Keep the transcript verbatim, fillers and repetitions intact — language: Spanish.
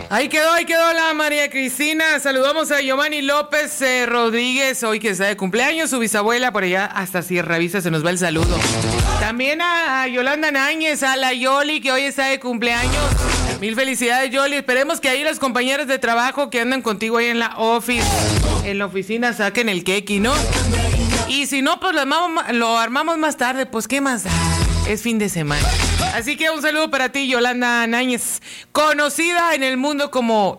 Ahí quedó, ahí quedó la María Cristina. Saludamos a Giovanni López eh, Rodríguez, hoy que está de cumpleaños, su bisabuela, por allá hasta Sierra Vista se nos va el saludo. También a, a Yolanda Náñez, a la Yoli, que hoy está de cumpleaños. Mil felicidades, Yoli. Esperemos que ahí las compañeras de trabajo que andan contigo ahí en la office, en la oficina, saquen el keki, ¿no? Y si no, pues lo armamos, lo armamos más tarde, pues qué más da. Es fin de semana. Así que un saludo para ti, Yolanda Náñez, conocida en el mundo como